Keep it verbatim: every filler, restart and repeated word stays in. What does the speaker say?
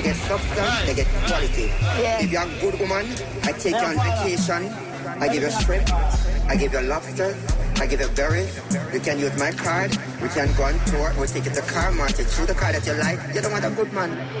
They get substance, they get quality. Yeah. If you're a good woman, I take you on vacation. I give you shrimp, I give you lobsters, I give you berries. You can use my card, we can go on tour, we'll take you to car market, through the car that you like. You don't want a good man.